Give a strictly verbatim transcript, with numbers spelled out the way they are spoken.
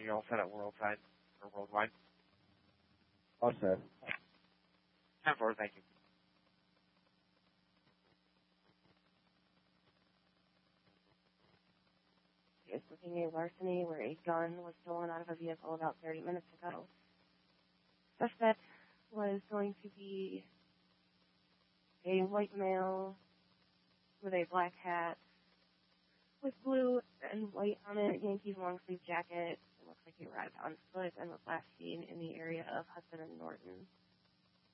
you all set at worldwide or worldwide? All set. ten four, thank you. Is looking at larceny where a gun was stolen out of a vehicle about thirty minutes ago. Suspect was going to be a white male with a black hat with blue and white on it, Yankees long sleeve jacket. It looks like he arrived on foot and was last seen in the area of Hudson and Norton.